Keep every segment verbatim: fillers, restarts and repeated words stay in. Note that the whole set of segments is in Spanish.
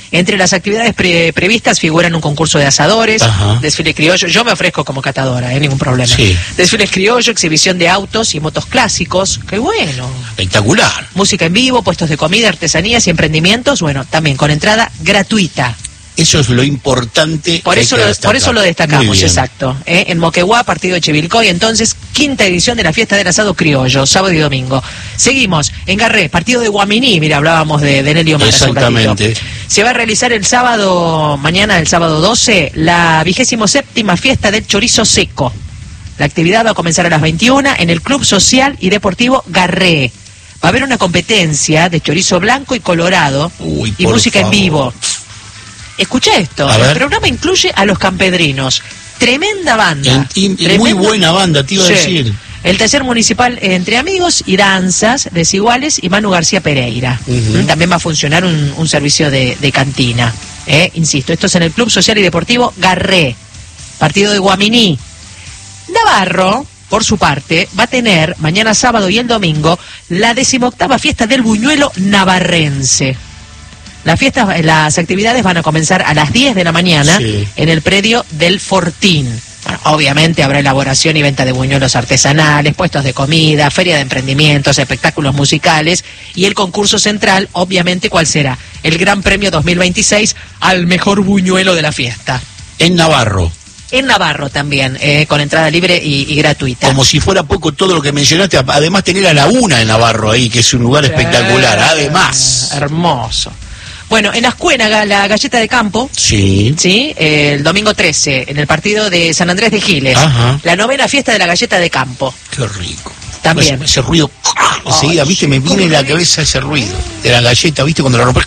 Entre las actividades pre previstas figuran un concurso de asadores, Ajá. desfile criollo, yo me ofrezco como catadora, eh, ningún problema. Sí. Desfiles criollo, exhibición de autos y motos clásicos, qué bueno. Espectacular. Música en vivo, puestos de comida, artesanías y emprendimientos, bueno, también con entrada gratuita. Eso es lo importante. Por eso, lo, por eso lo destacamos, exacto. ¿eh? En Moquegua, partido de Chivilcoy, entonces, quinta edición de la fiesta del asado criollo, sábado y domingo. Seguimos, en Garré, partido de Guaminí, mira, hablábamos de, de Nelio Mara. Exactamente. Se va a realizar el sábado, mañana, el sábado doce, la vigésimo séptima fiesta del chorizo seco. La actividad va a comenzar a las veintiuna en el Club Social y Deportivo Garré. Va a haber una competencia de chorizo blanco y colorado Uy, y música favor. en vivo. Escucha esto, el programa incluye a Los Campedrinos, tremenda banda. Y, y, tremenda, muy buena banda, te iba a sí. decir. El taller municipal Entre Amigos y Danzas Desiguales y Manu García Pereira. Uh-huh. También va a funcionar un, un servicio de, de cantina. ¿eh? Insisto, esto es en el Club Social y Deportivo Garré, partido de Guaminí. Navarro, por su parte, va a tener mañana sábado y el domingo la decimoctava fiesta del buñuelo navarrense. Las fiestas, las actividades van a comenzar a las diez de la mañana sí. en el predio del Fortín. Bueno, obviamente habrá elaboración y venta de buñuelos artesanales, puestos de comida, feria de emprendimientos, espectáculos musicales y el concurso central, obviamente, ¿cuál será? El Gran Premio dos mil veintiséis al mejor buñuelo de la fiesta. En Navarro. En Navarro también, eh, con entrada libre y, y gratuita. Como si fuera poco todo lo que mencionaste, además tener a la una en Navarro ahí, que es un lugar espectacular, eh, además. Hermoso. Bueno, en Ascuénaga, la galleta de campo, sí, sí, eh, el domingo trece, en el partido de San Andrés de Giles, Ajá. la novena fiesta de la galleta de campo. Qué rico. También. Ese, ese ruido, enseguida, viste, me viene en la cabeza ese ruido de la galleta, viste, cuando la rompes.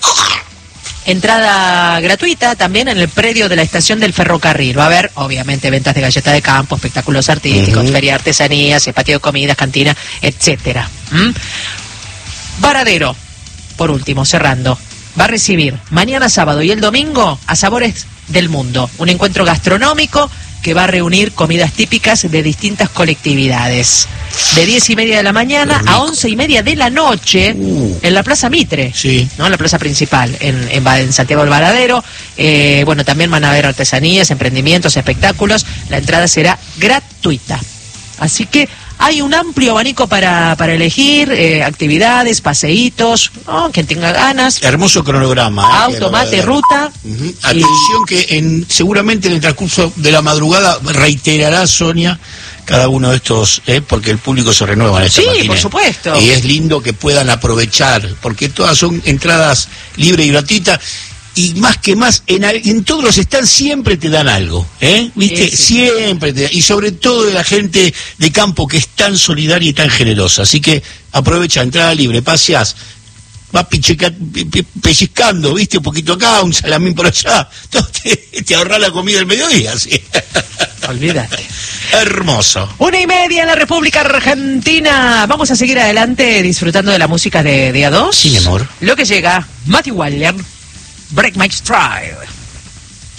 Entrada gratuita también en el predio de la estación del ferrocarril. Va a haber, obviamente, ventas de galleta de campo, espectáculos artísticos, uh-huh. feria de artesanías, patio de comidas, cantina, etcétera. ¿Mm? Varadero, por último, cerrando. Va a recibir mañana sábado y el domingo a Sabores del Mundo, un encuentro gastronómico que va a reunir comidas típicas de distintas colectividades. De diez y media de la mañana a once y media de la noche uh. en la Plaza Mitre, sí. ¿no? En la plaza principal, en, en, en Santiago del Varadero. Eh, bueno, también van a haber artesanías, emprendimientos, espectáculos. La entrada será gratuita. Así que hay un amplio abanico para, para elegir, eh, actividades, paseitos, ¿no? Quien tenga ganas. Hermoso cronograma. ¿eh? Auto, mate, ruta. Uh-huh. Atención y... que en, seguramente en el transcurso de la madrugada reiterará Sonia cada uno de estos, ¿eh? porque el público se renueva en esta Sí, máquina. Por supuesto. Y es lindo que puedan aprovechar, porque todas son entradas libres y gratuitas. Y más que más, en, en todos los stands siempre te dan algo, ¿eh? ¿Viste? Sí, sí. Siempre te dan. Y sobre todo de la gente de campo que es tan solidaria y tan generosa. Así que aprovecha, entrada libre, paseás, vas picheca, pe, pellizcando, ¿viste? Un poquito acá, un salamín por allá. Entonces te, te ahorrás la comida del mediodía, ¿sí? Olvídate. Hermoso. Una y media en la República Argentina. Vamos a seguir adelante disfrutando de la música de, de A dos. Sí, mi amor. Lo que llega, Matthew Waller. Break My Stride.